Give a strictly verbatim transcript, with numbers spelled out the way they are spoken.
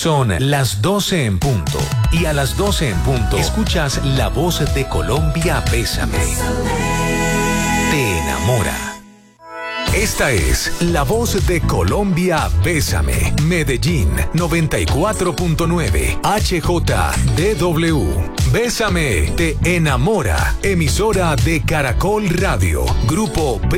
Son las doce en punto. Y a las doce en punto escuchas La Voz de Colombia, Bésame. Te enamora. Esta es La Voz de Colombia, Bésame. Medellín, noventa y cuatro punto nueve. H J D W. Bésame, te enamora. Emisora de Caracol Radio. Grupo